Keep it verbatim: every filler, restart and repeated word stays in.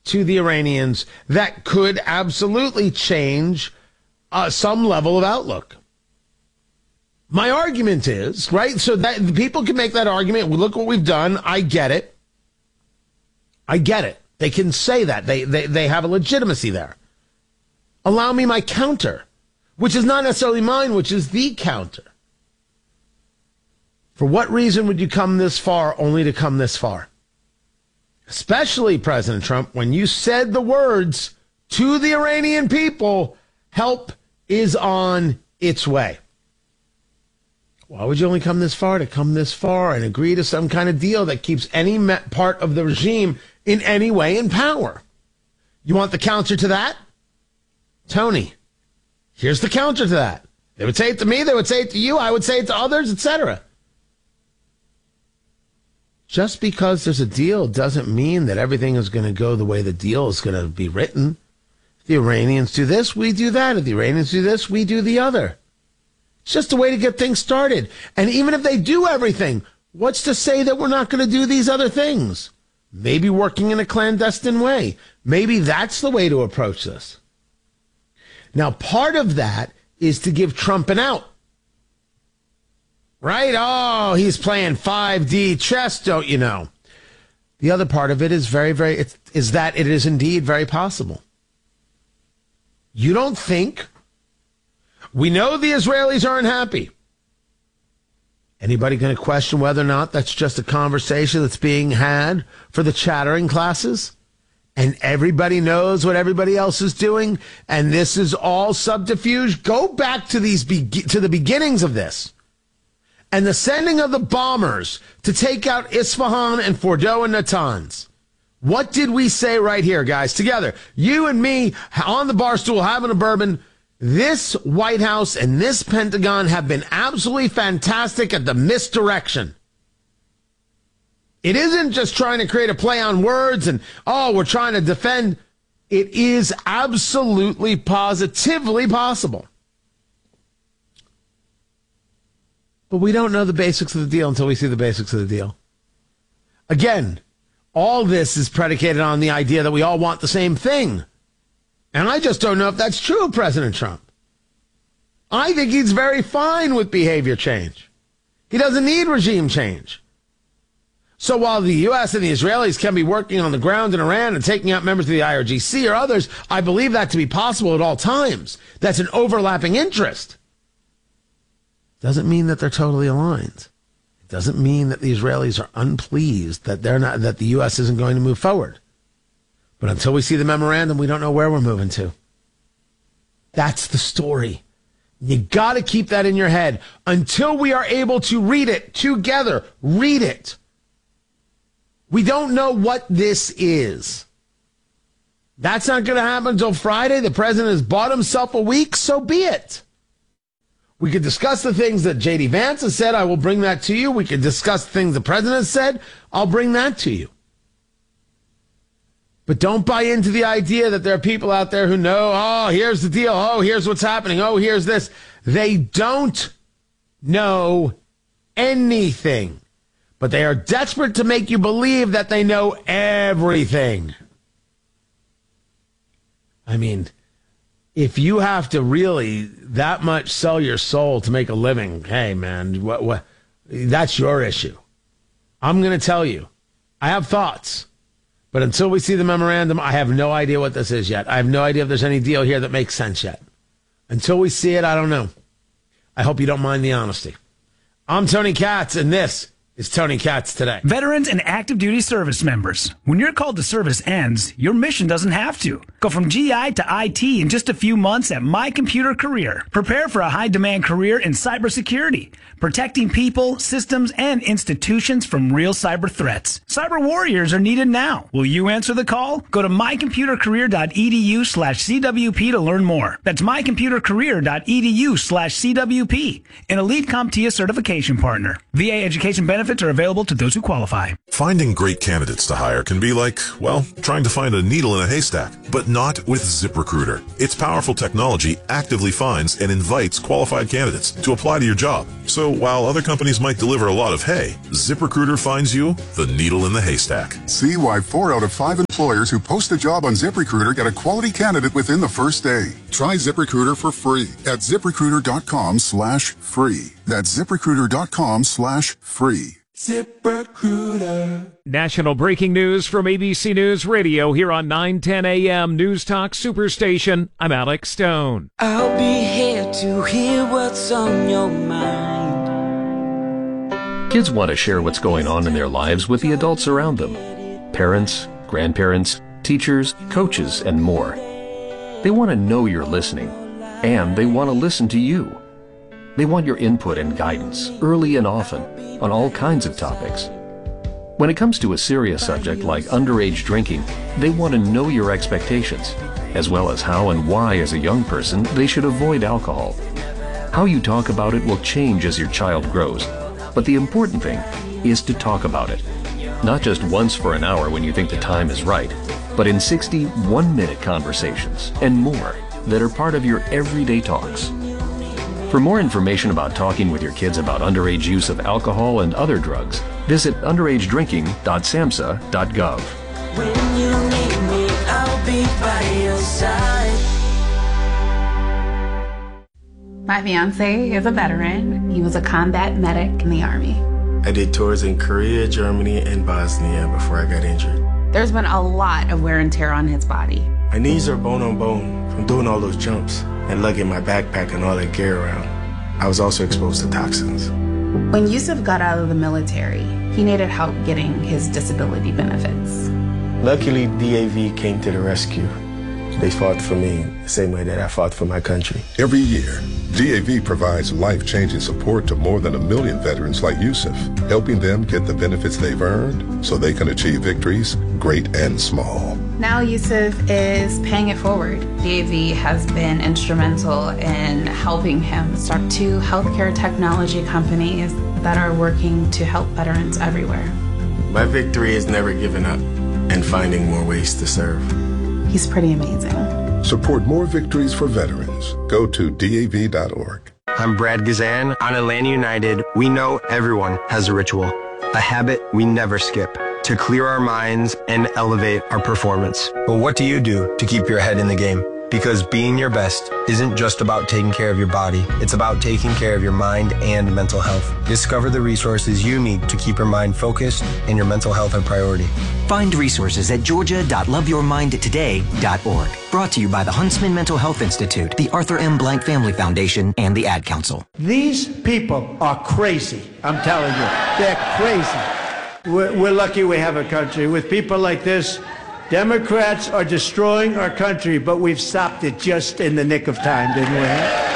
to the Iranians that could absolutely change uh, some level of outlook. My argument is, right, so that people can make that argument. Well, look what we've done. I get it. I get it. They can say that. They, they, they have a legitimacy there. Allow me my counter, which is not necessarily mine, which is the counter. For what reason would you come this far only to come this far? Especially, President Trump, when you said the words to the Iranian people, help is on its way. Why would you only come this far to come this far and agree to some kind of deal that keeps any part of the regime in any way in power? You want the counter to that? Tony, here's the counter to that. They would say it to me, they would say it to you, I would say it to others, et cetera. Just because there's a deal doesn't mean that everything is going to go the way the deal is going to be written. If the Iranians do this, we do that. If the Iranians do this, we do the other. It's just a way to get things started. And even if they do everything, what's to say that we're not going to do these other things? Maybe working in a clandestine way. Maybe that's the way to approach this. Now, part of that is to give Trump an out. Right? Oh, he's playing five D chess, don't you know? The other part of it is very, very, it's, is that it is indeed very possible. You don't think? We know the Israelis aren't happy. Anybody going to question whether or not that's just a conversation that's being had for the chattering classes? And everybody knows what everybody else is doing? And this is all subterfuge? Go back to these be- to the beginnings of this. And the sending of the bombers to take out Isfahan and Fordo and Natanz. What did we say right here, guys? Together, you and me on the bar stool having a bourbon. This White House and this Pentagon have been absolutely fantastic at the misdirection. It isn't just trying to create a play on words and, oh, we're trying to defend. It is absolutely positively possible. But we don't know the basics of the deal until we see the basics of the deal. Again, all this is predicated on the idea that we all want the same thing. And I just don't know if that's true of President Trump. I think he's very fine with behavior change. He doesn't need regime change. So while the U S and the Israelis can be working on the ground in Iran and taking out members of the I R G C or others, I believe that to be possible at all times. That's an overlapping interest. Doesn't mean that they're totally aligned. It doesn't mean that the Israelis are unpleased that they're not, that the U S isn't going to move forward. But until we see the memorandum, we don't know where we're moving to. That's the story. You got to keep that in your head until we are able to read it together. Read it. We don't know what this is. That's not going to happen until Friday. The president has bought himself a week, so be it. We could discuss the things that J D Vance has said. I will bring that to you. We could discuss things the president has said. I'll bring that to you. But don't buy into the idea that there are people out there who know, oh, here's the deal. Oh, here's what's happening. Oh, here's this. They don't know anything. But they are desperate to make you believe that they know everything. I mean, if you have to really that much sell your soul to make a living, hey, man, what, what, that's your issue. I'm going to tell you, I have thoughts. But until we see the memorandum, I have no idea what this is yet. I have no idea if there's any deal here that makes sense yet. Until we see it, I don't know. I hope you don't mind the honesty. I'm Tony Katz, and this is Tony Katz Today. Veterans and active duty service members. When your call to service ends, your mission doesn't have to. Go from G I to I T in just a few months at My Computer Career. Prepare for a high-demand career in cybersecurity, protecting people, systems, and institutions from real cyber threats. Cyber warriors are needed now. Will you answer the call? Go to mycomputercareer.edu slash CWP to learn more. That's mycomputercareer.edu slash CWP, an Elite CompTIA certification partner. V A education benefits are available to those who qualify. Finding great candidates to hire can be like, well, trying to find a needle in a haystack, but not with ZipRecruiter. Its powerful technology actively finds and invites qualified candidates to apply to your job. So while other companies might deliver a lot of hay, ZipRecruiter finds you the needle in the haystack. See why four out of five employers who post a job on ZipRecruiter get a quality candidate within the first day. Try ZipRecruiter for free at ZipRecruiter.com slash free. That's ZipRecruiter.com slash free. ZipRecruiter. National breaking news from A B C News Radio here on nine ten A M News Talk Superstation. I'm Alex Stone. I'll be here to hear what's on your mind. Kids want to share what's going on in their lives with the adults around them. Parents, grandparents, teachers, coaches, and more. They want to know you're listening, and they want to listen to you. They want your input and guidance, early and often, on all kinds of topics. When it comes to a serious subject like underage drinking, they want to know your expectations, as well as how and why as a young person they should avoid alcohol. How you talk about it will change as your child grows, but the important thing is to talk about it. Not just once for an hour when you think the time is right, but in sixty one-minute conversations and more that are part of your everyday talks. For more information about talking with your kids about underage use of alcohol and other drugs, visit underage drinking dot samhsa dot gov. When you need me, I'll be by your side. My fiance is a veteran. He was a combat medic in the Army. I did tours in Korea, Germany, and Bosnia before I got injured. There's been a lot of wear and tear on his body. My knees are bone on bone from doing all those jumps and lugging my backpack and all that gear around. I was also exposed to toxins. When Yusuf got out of the military, he needed help getting his disability benefits. Luckily, D A V came to the rescue. They fought for me the same way that I fought for my country. Every year, D A V provides life-changing support to more than a million veterans like Yusuf, helping them get the benefits they've earned so they can achieve victories, great and small. Now Yusuf is paying it forward. D A V has been instrumental in helping him start two healthcare technology companies that are working to help veterans everywhere. My victory is never giving up and finding more ways to serve. He's pretty amazing. Support more victories for veterans. Go to D A V dot org. I'm Brad Gazan. On Atlanta United, we know everyone has a ritual, a habit we never skip, to clear our minds and elevate our performance. But what do you do to keep your head in the game? Because being your best isn't just about taking care of your body, it's about taking care of your mind and mental health. Discover the resources you need to keep your mind focused and your mental health a priority. Find resources at georgia dot love your mind today dot org. Brought to you by the Huntsman Mental Health Institute, the Arthur M. Blank Family Foundation, and the Ad Council. These people are crazy. I'm telling you, they're crazy. We're, we're lucky we have a country with people like this. Democrats are destroying our country, but we've stopped it just in the nick of time, didn't we?